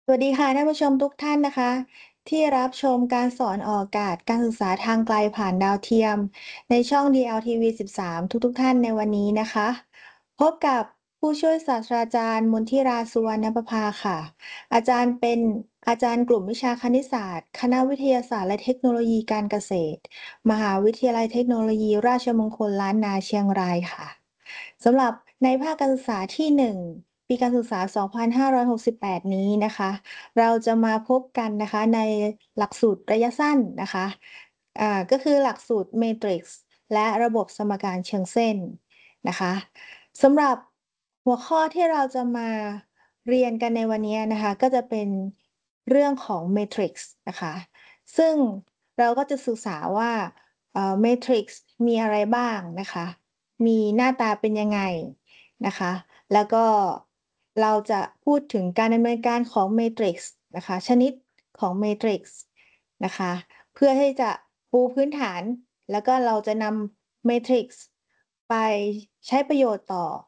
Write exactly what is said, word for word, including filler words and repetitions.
สวัสดีค่ะท่านผู้ชมทุกท่านนะคะที่รับชมการสอนออกอากาศการศึกษาทางไกลผ่านดาวเทียมในช่อง ดี แอล ที วี สิบสาม ทุกๆท่านในวันนี้นะคะพบกับผู้ช่วยศาสตราจารย์มนทิราสุวรรณประภาค่ะอาจารย์เป็นอาจารย์กลุ่มวิชาคณิตศาสตร์คณะวิทยาศาสตร์และเทคโนโลยีการเกษตรมหาวิทยาลัยเทคโนโลยีราชมงคลล้านนาเชียงรายค่ะ สำหรับในภาคการศึกษาที่หนึ่งปีการศึกษา สองพันห้าร้อยหกสิบแปด นี้นะคะเราจะมาพบกันนะคะในหลักสูตรระยะสั้นนะคะอ่าก็คือหลักสูตร Matrix และระบบสมการเชิงเส้นนะคะสำหรับหัวข้อที่เราจะมาเรียนกันในวันนี้นะคะก็จะเป็นเรื่องของ Matrix นะคะซึ่งเราก็จะศึกษาว่าเอ่อ Matrix มีอะไรบ้างนะคะ มีหน้าตาเป็นยังไงนะคะแล้วก็เราจะพูดถึงการดำเนินการของ Matrix นะคะชนิดของ Matrix นะคะเพื่อที่จะปูพื้นฐานแล้วก็เราจะนำ Matrix ไปใช้ประโยชน์ต่อ